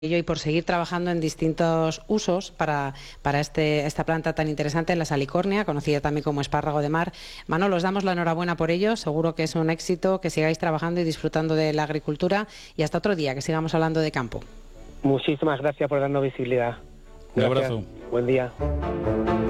y por seguir trabajando en distintos usos para esta planta tan interesante, la salicornia, conocida también como espárrago de mar. Manolo, os damos la enhorabuena por ello, seguro que es un éxito, que sigáis trabajando y disfrutando de la agricultura, y hasta otro día, que sigamos hablando de campo. Muchísimas gracias por darnos visibilidad. Un abrazo. Buen día.